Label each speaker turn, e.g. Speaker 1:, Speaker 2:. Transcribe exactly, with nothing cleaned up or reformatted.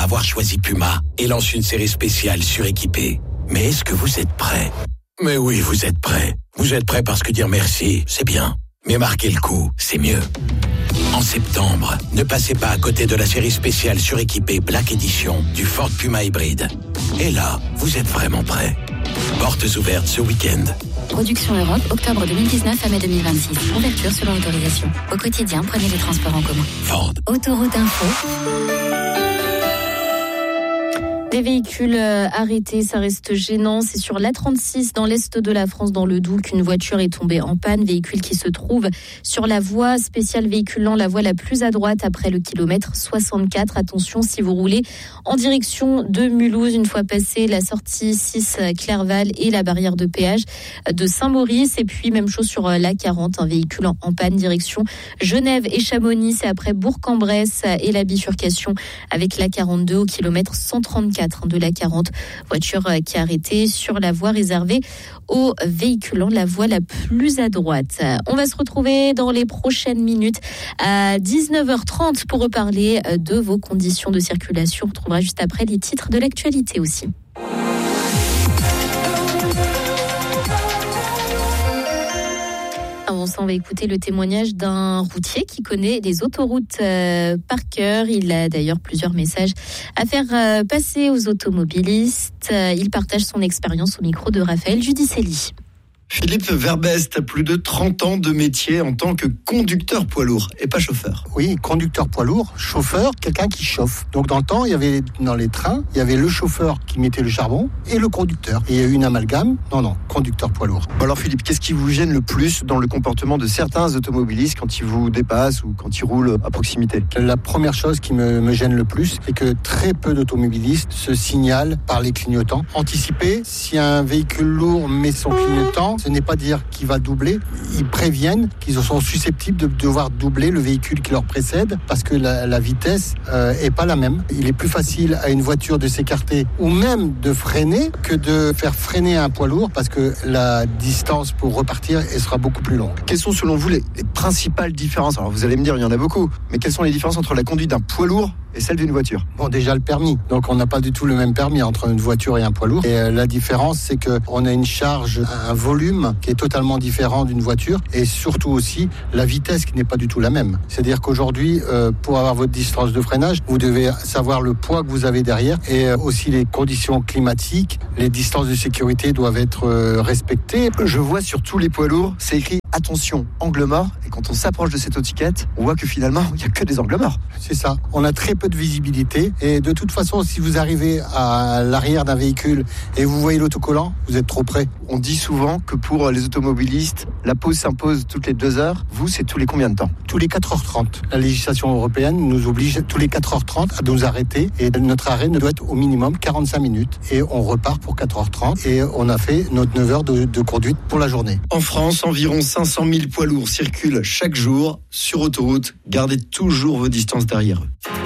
Speaker 1: avoir choisi Puma et lance une série spéciale suréquipée. Mais est-ce que vous êtes prêts ? Mais oui, vous êtes prêts. Vous êtes prêts parce que dire merci, c'est bien. Mais marquer le coup, c'est mieux. En septembre, ne passez pas à côté de la série spéciale suréquipée Black Edition du Ford Puma hybride. Et là, vous êtes vraiment prêts. Portes ouvertes ce week-end.
Speaker 2: Production Europe, octobre deux mille dix-neuf à mai deux mille vingt-six. Ouverture selon autorisation. Au quotidien, prenez les transports en commun.
Speaker 1: Ford.
Speaker 2: Autoroute Info. Des véhicules arrêtés, ça reste gênant. C'est sur l'A trente-six dans l'est de la France, dans le Doubs, qu'une voiture est tombée en panne. Véhicule qui se trouve sur la voie spéciale véhiculant, la voie la plus à droite après le kilomètre soixante-quatre. Attention si vous roulez en direction de Mulhouse, une fois passé la sortie six Clerval et la barrière de péage de Saint-Maurice. Et puis même chose sur l'A quarante, un véhicule en panne direction Genève et Chamonix. C'est après Bourg-en-Bresse et la bifurcation avec l'A quarante-deux au kilomètre cent trente-quatre de l'A quarante, voiture qui a arrêté sur la voie réservée aux véhiculants, la voie la plus à droite. On va se retrouver dans les prochaines minutes à dix-neuf heures trente pour reparler de vos conditions de circulation. On retrouvera juste après les titres de l'actualité aussi. Avant ça, on va écouter le témoignage d'un routier qui connaît les autoroutes euh, par cœur. Il a d'ailleurs plusieurs messages à faire euh, passer aux automobilistes. Euh, il partage son expérience au micro de Raphaël Judicelli.
Speaker 3: Philippe Verbest a plus de trente ans de métier en tant que conducteur poids lourd et pas chauffeur.
Speaker 4: Oui, conducteur poids lourd, chauffeur, quelqu'un qui chauffe. Donc dans le temps, il y avait dans les trains, il y avait le chauffeur qui mettait le charbon et le conducteur. Et il y a eu une amalgame. Non, non, conducteur poids lourd.
Speaker 3: Alors Philippe, qu'est-ce qui vous gêne le plus dans le comportement de certains automobilistes quand ils vous dépassent ou quand ils roulent à proximité ?
Speaker 4: La première chose qui me, me gêne le plus, c'est que très peu d'automobilistes se signalent par les clignotants. Anticiper, si un véhicule lourd met son clignotant, ce n'est pas dire qu'il va doubler. Ils préviennent qu'ils sont susceptibles de devoir doubler le véhicule qui leur précède parce que la, la vitesse euh, est pas la même. Il est plus facile à une voiture de s'écarter ou même de freiner que de faire freiner un poids lourd parce que la distance pour repartir elle sera beaucoup plus longue.
Speaker 3: Quelles sont selon vous les, les principales différences ? Alors vous allez me dire, il y en a beaucoup, mais quelles sont les différences entre la conduite d'un poids lourd et celle d'une voiture ?
Speaker 4: Bon, déjà le permis. Donc on n'a pas du tout le même permis entre une voiture et un poids lourd. Et euh, la différence, c'est que on a une charge, un volume qui est totalement différent d'une voiture et surtout aussi la vitesse qui n'est pas du tout la même. C'est-à-dire qu'aujourd'hui, euh, pour avoir votre distance de freinage, vous devez savoir le poids que vous avez derrière et euh, aussi les conditions climatiques, les distances de sécurité doivent être euh, respectées.
Speaker 3: Je vois sur tous les poids lourds, c'est écrit attention, angle mort. Et quand on s'approche de cette étiquette, on voit que finalement, il n'y a que des angles morts.
Speaker 4: C'est ça. On a très peu de visibilité. Et de toute façon, si vous arrivez à l'arrière d'un véhicule et vous voyez l'autocollant, vous êtes trop près.
Speaker 3: On dit souvent que pour les automobilistes, la pause s'impose toutes les deux heures. Vous, c'est tous les combien de temps ?
Speaker 4: Tous les quatre heures trente. La législation européenne nous oblige tous les quatre heures trente à nous arrêter. Et notre arrêt ne doit être au minimum quarante-cinq minutes. Et on repart pour quatre heures trente. Et on a fait notre neuf heures de, de conduite pour la journée.
Speaker 3: En France, environ cinq cent mille poids lourds circulent chaque jour sur autoroute. Gardez toujours vos distances derrière eux.